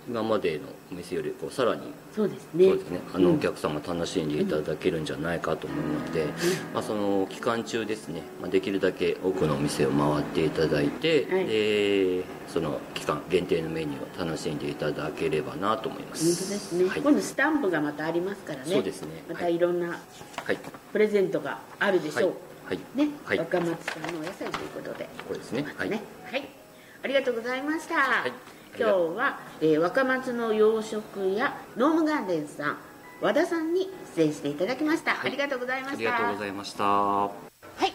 今までのお店よりさらにそうですね、 お客様楽しんでいただけるんじゃないかと思うので、その期間中ですね、できるだけ多くのお店を回っていただいて、でその期間限定のメニューを楽しんでいただければなと思います。 本当ですね、今度スタンプがまたありますからね。 そうですね、 またいろんなプレゼントがあるでしょう。若松さんのお野菜ということで、 これですね。 はい、ありがとうございました。今日は、若松の洋食屋ノームガーデンさん和田さんに出演していただきました。ありがとうございました。 ありがとうございました。 はい、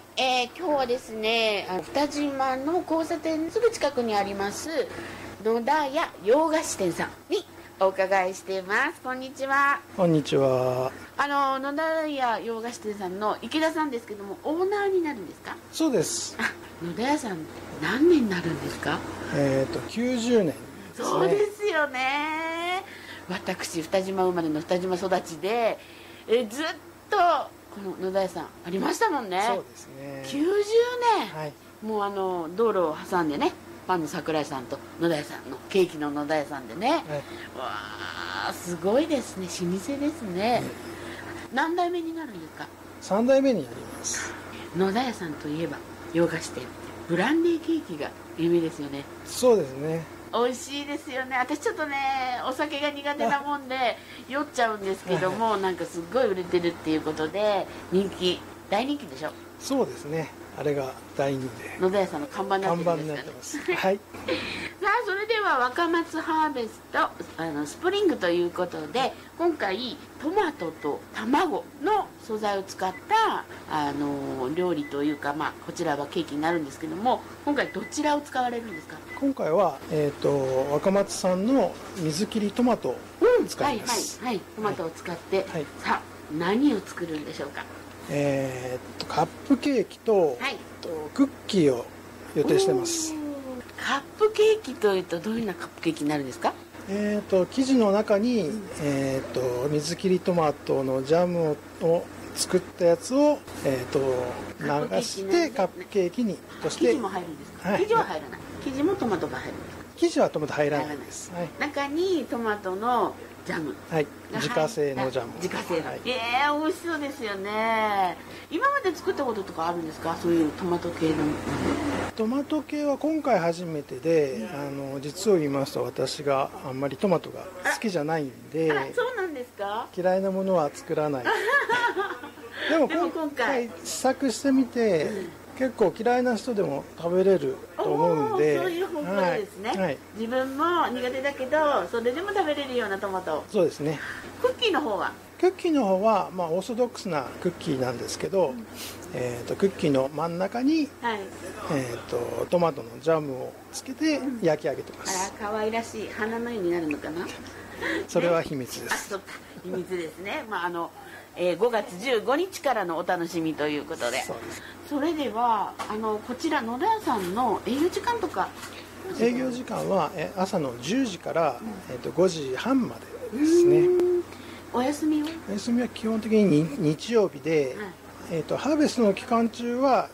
今日はですね、二島の交差点すぐ近くにあります野田屋洋菓子店さんにお伺いしています。こんにちは。 こんにちは。 野田屋洋菓子店さんの池田さんですけども、オーナーになるんですか？ そうです。 野田屋さん何年になるんですか ？90年ですね。 そうですよね。私二島生まれの二島育ちで、ずっとこの野田屋さんありましたもんね。 そうですね。 90年、もう道路を挟んでね、パンの桜井さんと野田屋さんのケーキの野田屋さんでね、わあすごいですね。老舗ですね。何代目になるんですか ？3代目になります。 野田屋さんといえば洋菓子店ブランデーケーキが有名ですよね。 そうですね。 美味しいですよね。私ちょっとねお酒が苦手なもんで酔っちゃうんですけども、なんかすっごい売れてるっていうことで大人気でしょ。 そうですね。あれが大人気で野田屋さんの看板になってるんですかね。 看板になってます。はい。 さあそれでは若松ハーベストスプリングということで、今回トマトと卵の素材を使った料理というか、こちらはケーキになるんですけども、今回どちらを使われるんですか？ 今回は、若松産の水切りトマトを使います。 トマトを使って、さあ何を作るんでしょうか？ カップケーキと、クッキーを予定してます。 カップケーキというとどういうようなカップケーキになるんですか？ 生地の中に、水切りトマトのジャムを作ったやつを、流してカップケーキにとして。 生地も入るんですか？生地は入らない。生地もトマトが入るんですか？ 生地はトマト入らないです。 中にトマトのジャム、 自家製のジャム。 自家製の、美味しそうですよね。今まで作ったこととかあるんですか？そういうトマト系の。 トマト系は今回初めてで、実を言いますと私があんまりトマトが好きじゃないんで。 そうなんですか？ 嫌いなものは作らない。でも今回試作してみて、結構嫌いな人でも食べれると思うんで。 そういう方向ですね。自分も苦手だけどそれでも食べれるようなトマト。 そうですね。 クッキーの方はオーソドックスなクッキーなんですけど、クッキーの真ん中に、トマトのジャムをつけて焼き上げてます。 可愛らしい花のようになるのかな。 それは秘密です。 そうか、秘密ですね。5月15日からのお楽しみということで。それではこちら野田屋さんの営業時間とか。 営業時間は朝の10時から5時半までですね。 お休みは？ お休みは基本的に日曜日で、ハーベストの期間中は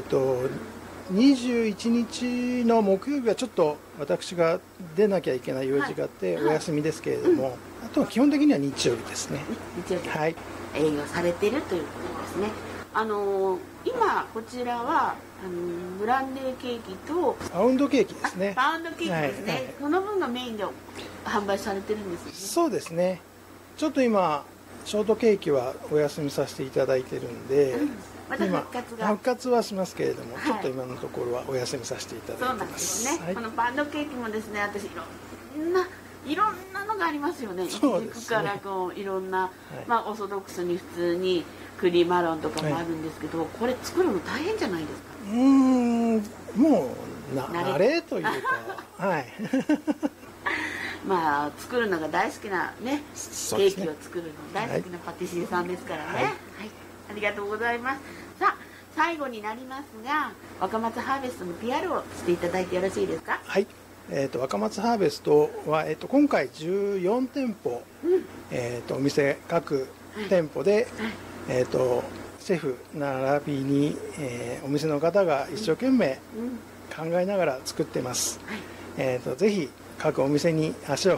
21日の木曜日はちょっと私が出なきゃいけない用事があってお休みですけれども、あとは基本的には日曜日ですね。 日曜日、営業されてるということですね。今こちらはブランデーケーキとパウンドケーキですね。 パウンドケーキですね。その分がメインで販売されてるんですよね。 そうですね。ちょっと今ショートケーキはお休みさせていただいてるんで、 また復活はしますけれども、ちょっと今のところはお休みさせていただいてます。 そうなんですね。このパウンドケーキもですね、私いろんなのがありますよね。いちじくからいろんな、オーソドックスに普通にクリームマロンとかもあるんですけど、これ作るの大変じゃないですか？ もう慣れというか、 作るのが大好きなね、ケーキを作るの大好きなパティシエさんですからね。ありがとうございます。さあ最後になりますが、若松ハーベストの PR をしていただいてよろしいですか？ はい。若松ハーベストは、今回14店舗、お店各店舗で、シェフ並びに、お店の方が一生懸命考えながら作ってます。ぜひ各お店に足を